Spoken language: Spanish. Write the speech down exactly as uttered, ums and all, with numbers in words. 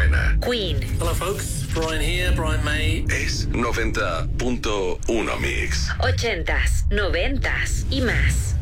buena. Queen. Hello, folks. Brian here, Brian May. Es noventa punto uno Mix. Ochentas, noventas y más.